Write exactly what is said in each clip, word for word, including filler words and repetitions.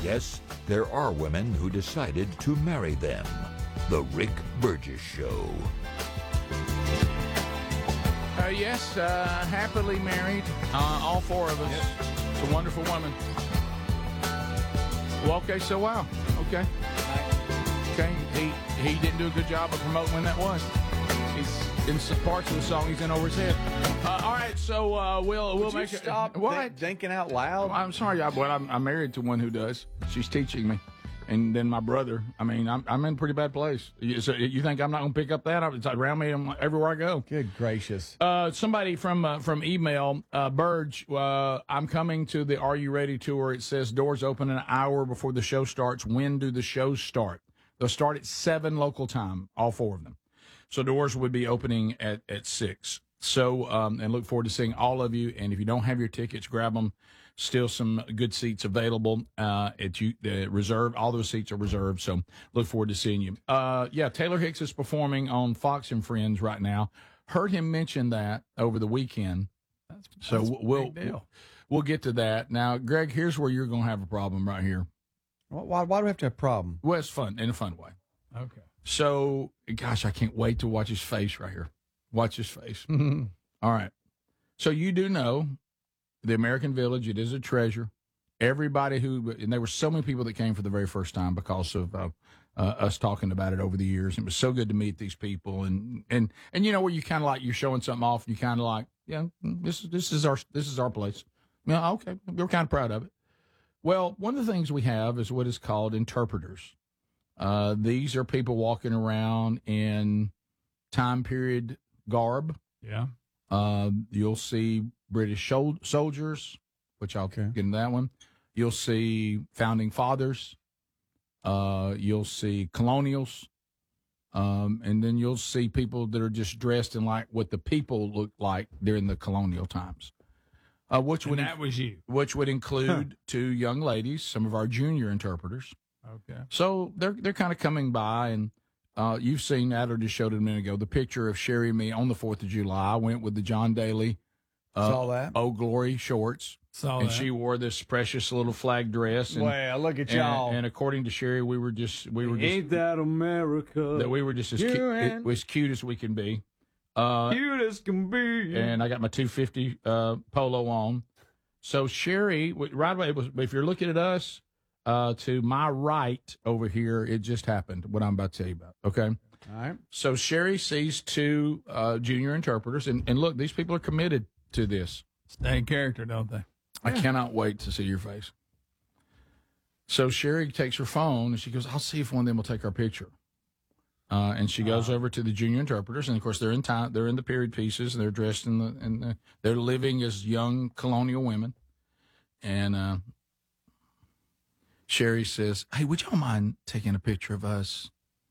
Yes, there are women who decided to marry them. The Rick Burgess Show. Uh, yes, uh, happily married, uh, all four of us. Yes. It's a wonderful woman. Well, okay, so wow. Okay. Okay, he he didn't do a good job of promoting when that was. He's in some parts of the song he's in over his head. Uh, all right, so uh, we'll we'll Would you make it. stop What? think- thinking out loud. I'm sorry, I, well, I'm, I'm married to one who does. She's teaching me. And then my brother. I mean, I'm I'm in a pretty bad place. You, so you think I'm not going to pick up that? It's around me everywhere I go. Good gracious. Uh, somebody from uh, from email, uh, Burge, uh, I'm coming to the Are You Ready tour. It says doors open an hour before the show starts. When do the shows start? They'll start at seven local time, all four of them. So doors would be opening at, at six. So, um, and look forward to seeing all of you. And if you don't have your tickets, grab them. Still some good seats available. Uh, at you, the reserve, all those seats are reserved. So look forward to seeing you. Uh, yeah, Taylor Hicks is performing on Fox and Friends right now. Heard him mention that over the weekend. That's, so that's we'll, a big deal. we'll get to that. Now, Greg, here's where you're going to have a problem right here. Why, why do we have to have a problem? Well, it's fun, in a fun way. Okay. So, gosh, I can't wait to watch his face right here. Watch his face. All right. So you do know the American Village, it is a treasure. Everybody who, and there were so many people that came for the very first time because of uh, uh, us talking about it over the years. It was so good to meet these people. And, and, and you know, where you kind of like, you're showing something off and you kind of like, yeah, this is, this is our, this is our place. Yeah, okay. We're kind of proud of it. Well, one of the things we have is what is called interpreters. Uh, these are people walking around in time period garb. Yeah. Uh, you'll see British shol- soldiers, which I'll Okay. get into that one. You'll see founding fathers. Uh, you'll see colonials. Um, and then you'll see people that are just dressed in like what the people looked like during the colonial times. Uh, which And would that was you. which would include two young ladies, some of our junior interpreters. Okay. So they're they're kind of coming by, and uh, you've seen Adler just showed it a minute ago the picture of Sherry and me on the Fourth of July. I went with the John Daly, uh, Saw that. Oh Glory shorts, Saw and that. she wore this precious little flag dress. And, Well, look at and, y'all. and according to Sherry, we were just we were just Ain't that America? that we were just as You cute, and- as cute as we can be. Uh, Cute as can be. and I got my two fifty uh, polo on. So Sherry, w- right away, it was, if you're looking at us, uh, to my right over here, it just happened, what I'm about to tell you about, okay? All right. So Sherry sees two uh, junior interpreters, and, and look, these people are committed to this. Stay in character, don't they? I cannot wait to see your face. So Sherry takes her phone, and she goes, I'll see if one of them will take our picture. Uh, and she goes over to the junior interpreters, and of course they're in time. They're in the period pieces, and they're dressed in the, and the, they're living as young colonial women. And uh, Sherry says, "Hey, would y'all mind taking a picture of us?"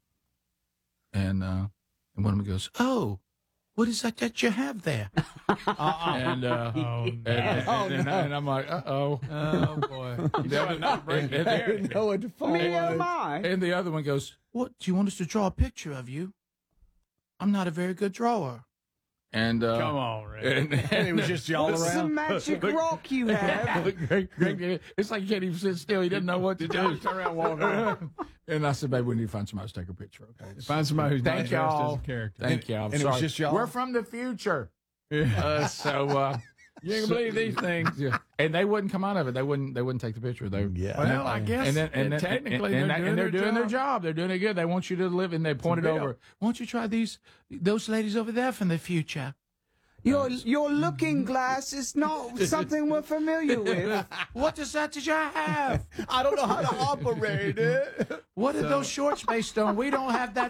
And uh, and one of them goes, "Oh, what is that that you have there?" uh-uh. And uh, Oh, and, and, Oh, and, no. and I'm like, "Uh oh." oh boy. You better not break it I there. didn't know what the phone Me was. oh my. And the other one goes, "What, do you want us to draw a picture of you? I'm not a very good drawer." And uh, Come on, Rick. and, And it was just y'all What's the around. magic rock you have? Greg, Greg, it's like he can't even sit still. He doesn't know what to do. Turn around, walk on. And I said, "Babe, we need to find somebody to take a picture." Okay. Find somebody who's not Thank dressed y'all. as a character. Thank y'all. I'm and it was sorry. just y'all? We're from the future. Yeah. Uh, so uh, You ain't gonna believe these things. yeah. And they wouldn't come out of it. They wouldn't. They wouldn't take the picture. They Yeah. Well, I guess and then and, then, technically and, and, they're, doing, and they're their doing their job. job. They're doing it good. They want you to live, and they pointed big over. Won't you try these? Those ladies over there from the future. Your your looking glass is not something we're familiar with. What is that that you have? I don't know how to operate it. What are those shorts based on? We don't have that